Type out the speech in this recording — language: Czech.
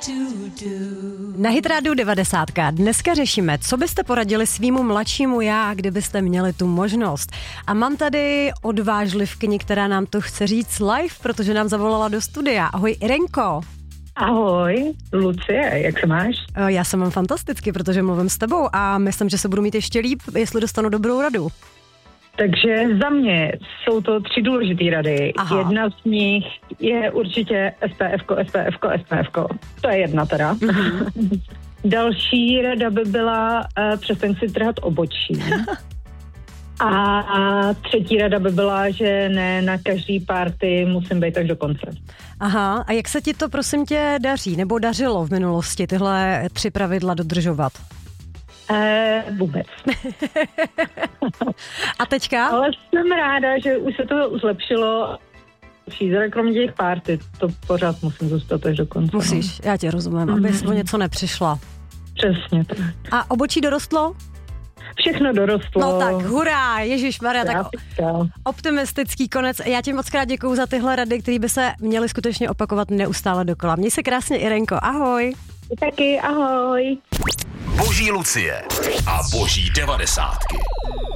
Na Hit Radio 90. Dneska řešíme, co byste poradili svýmu mladšímu já, kdybyste měli tu možnost. A mám tady odvážlivkyni, která nám to chce říct live, protože nám zavolala do studia. Ahoj Irenko. Ahoj, Lucie, jak se máš? Já se mám fantasticky, protože mluvím s tebou a myslím, že se budu mít ještě líp, jestli dostanu dobrou radu. Takže za mě jsou to 3 důležité rady. Aha. Jedna z nich je určitě SPFko. To je jedna teda. Mm-hmm. Další rada by byla přestaň si trhat obočí. A třetí rada by byla, že ne na každý party musím být až do konce. Aha, a jak se ti to prosím tě daří, nebo dařilo v minulosti tyhle 3 pravidla dodržovat? Vůbec. A teďka? Ale jsem ráda, že už se to zlepšilo. Kromě těch party, to pořád musím zůstat až do konce. Musíš, já tě rozumím, abys o něco nepřišla. Přesně tak. A obočí dorostlo? Všechno dorostlo. No tak, hurá, ježišmarja, tak optimistický konec. Já ti moc krát děkuju za tyhle rady, které by se měly skutečně opakovat neustále dokola. Měj se krásně, Irenko, ahoj. Taky, ahoj. Boží Lucie a Boží 90.